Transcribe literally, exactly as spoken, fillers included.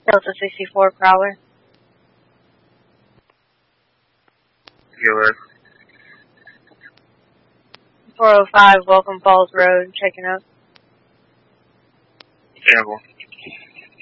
Delta sixty-four Prowler. Healer. four oh five Welcome Falls Road, checking out. Campbell.